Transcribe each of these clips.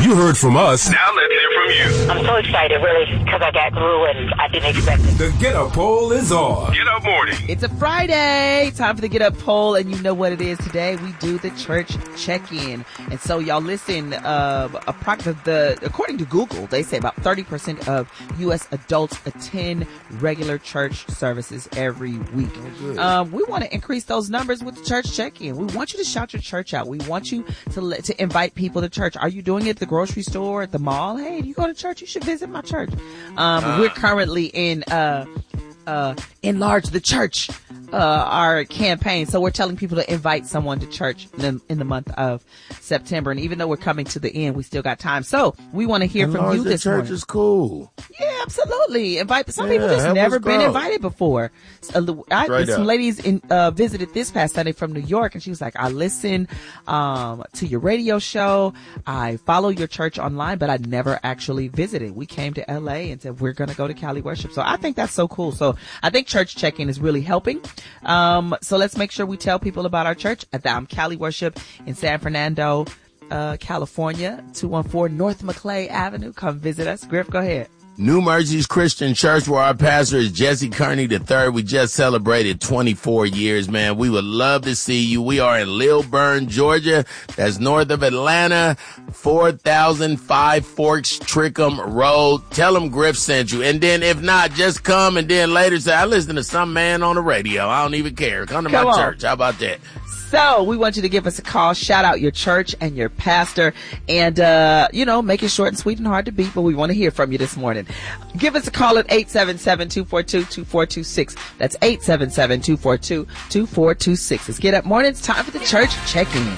You heard from us. Now let's hear from you. I'm so excited, really, because I got through and I didn't expect it. The Get Up Poll is on. Get Up Morning. It's a Friday. Time for the Get Up Poll, and you know what it is today. We do the church check-in. And so y'all listen, according to Google, they say about 30% of U.S. adults attend regular church services every week. We want to increase those numbers with the church check-in. We want you to shout your church out. We want you to invite people to church. Are you doing it at the grocery store, at the mall? Hey, do you go to church? You should visit my church. We're currently in Enlarge the Church, our campaign. So we're telling people to invite someone to church in the month of September. And even though we're coming to the end, we still got time. So we want to hear from you this morning. Church is cool. Yeah, absolutely. Invite some people just never been invited before. Some ladies visited this past Sunday from New York, and she was like, I listen to your radio show. I follow your church online, but I never actually visited. We came to LA and said, we're going to go to Cali Worship. So I think that's so cool. So I think church check-in is really helping. So let's make sure we tell people about our church. Cali Worship in San Fernando, California, 214 North Maclay Avenue. Come visit us. Griff, go ahead. New Mercies Christian Church, where our pastor is Jesse Kearney III. We just celebrated 24 years, man. We would love to see you. We are in Lilburn, Georgia. That's north of Atlanta, 4005 Forks Trickham Road. Tell them Griff sent you. And then if not, just come and then later say, I listen to some man on the radio. I don't even care. Come to my church. How about that? So we want you to give us a call, shout out your church and your pastor, and, make it short and sweet and hard to beat, but we want to hear from you this morning. Give us a call at 877-242-2426. That's 877-242-2426. Let's get up morning. It's time for the church check-in.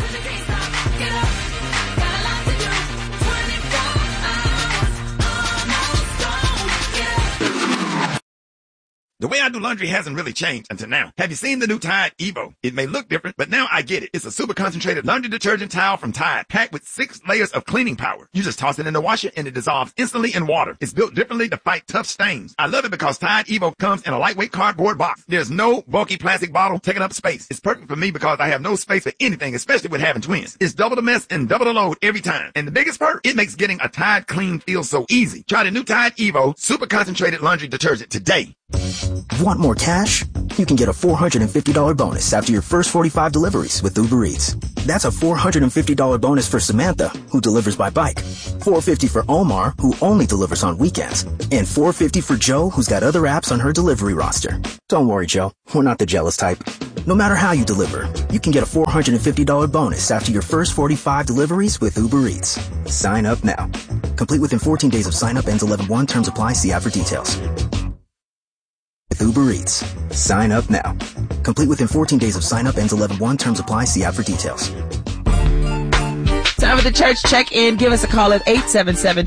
The way I do laundry hasn't really changed until now. Have you seen the new Tide Evo? It may look different, but now I get it. It's a super concentrated laundry detergent towel from Tide, packed with 6 layers of cleaning power. You just toss it in the washer and it dissolves instantly in water. It's built differently to fight tough stains. I love it because Tide Evo comes in a lightweight cardboard box. There's no bulky plastic bottle taking up space. It's perfect for me because I have no space for anything, especially with having twins. It's double the mess and double the load every time. And the biggest part, it makes getting a Tide clean feel so easy. Try the new Tide Evo super concentrated laundry detergent today. Want more cash? You can get a $450 bonus after your first 45 deliveries with Uber Eats. That's a $450 bonus for Samantha, who delivers by bike. $450 for Omar, who only delivers on weekends. And $450 for Joe, who's got other apps on her delivery roster. Don't worry, Joe. We're not the jealous type. No matter how you deliver, you can get a $450 bonus after your first 45 deliveries with Uber Eats. Sign up now. Complete within 14 days of sign up. Ends 11/1. Terms apply. See app for details. With Uber Eats. Sign up now. Complete within 14 days of sign up. Ends 11/1. Terms apply. See app for details. Time for the church check-in. Give us a call at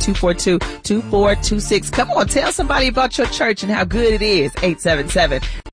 877-242-2426. Come on, tell somebody about your church and how good it is. 877